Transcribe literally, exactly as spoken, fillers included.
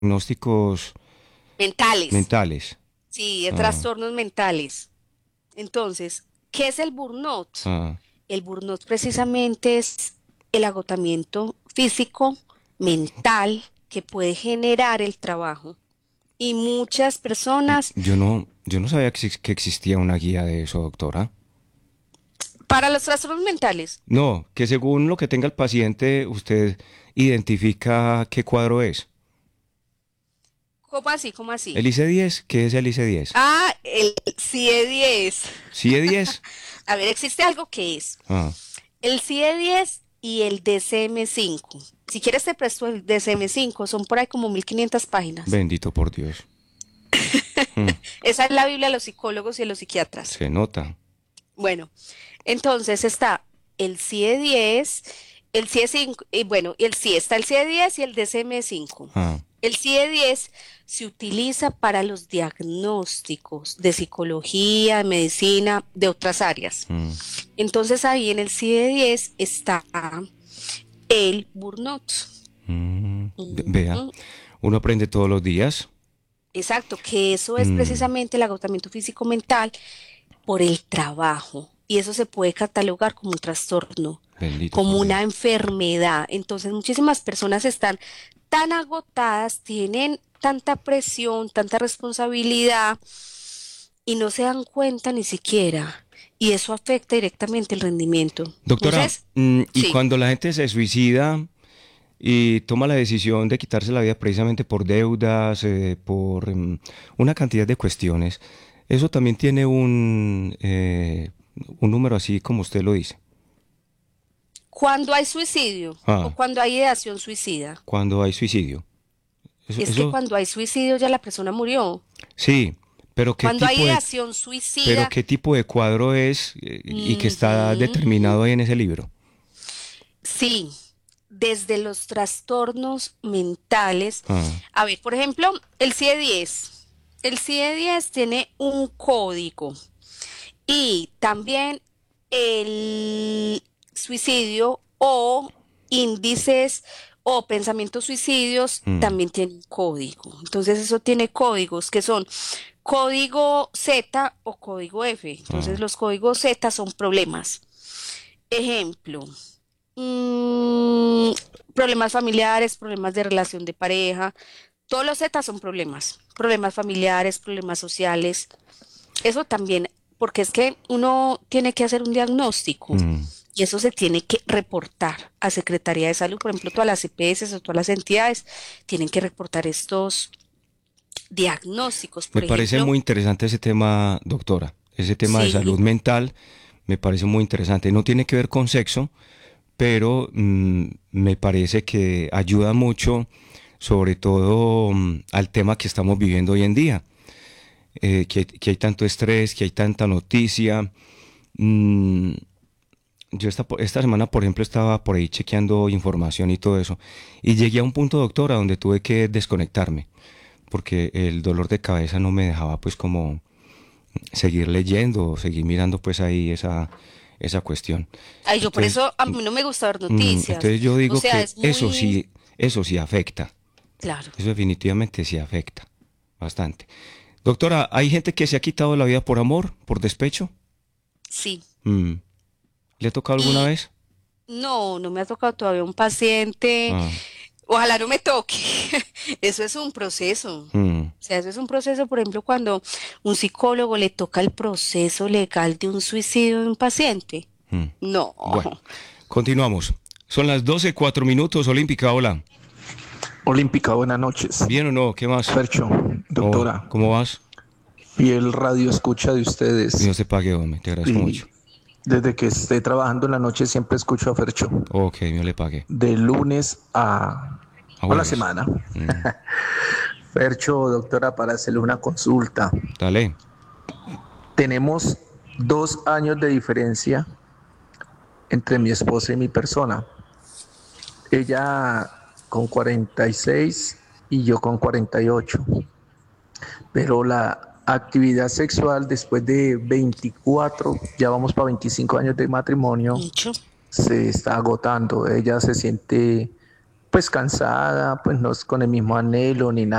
diagnósticos Mentales. mentales. Sí, de Ah, trastornos mentales. Entonces, ¿qué es el burnout? ah. El burnout precisamente es el agotamiento físico, mental que puede generar el trabajo. Y muchas personas, Yo no, yo no sabía que, ex- que existía una guía de eso, doctora. para los trastornos mentales, No, que según lo que tenga el paciente, usted identifica qué cuadro es. ¿cómo así? ¿Cómo así? ¿El I C diez? ¿Qué es el I C diez? Ah, el C I E diez. ¿C I E diez? A ver, existe algo que es Ah, el C I E diez y el D C M cinco. Si quieres te presto el D C M cinco, son por ahí como mil quinientas páginas. bendito por Dios. Mm, Esa es la Biblia de los psicólogos y de los psiquiatras. se nota. Bueno, entonces está el C I E diez, el C I E cinco, y bueno, el C I E, está el C I E diez y el D C M cinco. Ah, El C I E diez se utiliza para los diagnósticos de psicología, de medicina, de otras áreas. mm, Entonces ahí en el C I E diez está el burnout. mm. Ve- Vea, Ujú. uno aprende todos los días. Exacto, que eso es Mm, precisamente el agotamiento físico-mental por el trabajo. Y eso se puede catalogar como un trastorno, bendito por como una Dios. enfermedad. Entonces muchísimas personas están tan agotadas, tienen tanta presión, tanta responsabilidad y no se dan cuenta ni siquiera. Y eso afecta directamente el rendimiento. Doctora, Entonces, mm, y sí, cuando la gente se suicida y toma la decisión de quitarse la vida precisamente por deudas, eh, por mm, una cantidad de cuestiones, eso también tiene un, eh, un número así como usted lo dice. cuando hay suicidio o Ah, cuando hay ideación suicida, cuando hay suicidio. Eso, es que eso, cuando hay suicidio ya la persona murió. sí, pero qué Cuando hay tipo de, ideación pero suicida, qué tipo de cuadro es eh, y que está ujú, determinado ahí en ese libro. sí, desde los trastornos mentales. Ah, A ver, por ejemplo, el C I E diez. El C I E diez tiene un código y también el suicidio o índices o pensamientos suicidios mm, también tienen código. Entonces eso tiene códigos que son código Z o código F. Entonces ah, los códigos Z son problemas. Ejemplo, mm, problemas familiares, problemas de relación de pareja. Todos los Z son problemas. Problemas familiares, problemas sociales. Eso también, porque es que uno tiene que hacer un diagnóstico mm. y eso se tiene que reportar a Secretaría de Salud. Por ejemplo, todas las E P S o todas las entidades tienen que reportar estos diagnósticos. Me Por parece ejemplo, muy interesante ese tema, doctora. Ese tema de salud sí, mental me parece muy interesante. No tiene que ver con sexo, pero mm, me parece que ayuda mucho, sobre todo mm, al tema que estamos viviendo hoy en día, eh, que, que hay tanto estrés, que hay tanta noticia. Mm, yo esta, po- esta semana, por ejemplo, estaba por ahí chequeando información y todo eso, y llegué a un punto, doctora, donde tuve que desconectarme, porque el dolor de cabeza no me dejaba pues como seguir leyendo o seguir mirando pues ahí esa, esa cuestión. ay, yo por Entonces, eso a mí no me gusta ver mm, noticias. entonces yo O digo sea, que es eso muy sí, eso sí afecta. claro. Eso definitivamente sí afecta bastante. Doctora, ¿hay gente que se ha quitado la vida por amor, por despecho? Sí. Mm, ¿le ha tocado alguna Y vez? no, no me ha tocado todavía un paciente. Ah, Ojalá no me toque. Eso es un proceso. mm, O sea, eso es un proceso, por ejemplo, cuando un psicólogo le toca el proceso legal de un suicidio de un paciente. mm. No. Bueno, continuamos. Son las doce cuatro minutos, Olímpica, hola. Olímpica, buenas noches. ¿Bien o no? ¿Qué más? Fercho, ¿Cómo, doctora, cómo vas? y el radio escucha de ustedes. Dios te pague, hombre, te agradezco mucho. Y desde que esté trabajando en la noche siempre escucho a Fercho. Ok, yo le pagué. De lunes a, A a la jueves. semana. Mm, Fercho, doctora, para hacerle una consulta. dale. Tenemos dos años de diferencia entre mi esposa y mi persona. Ella con cuarenta y seis y yo con cuarenta y ocho. Pero la actividad sexual después de veinticuatro, ya vamos para veinticinco años de matrimonio, Mucho. se está agotando. Ella se siente pues cansada, pues no es con el mismo anhelo ni nada.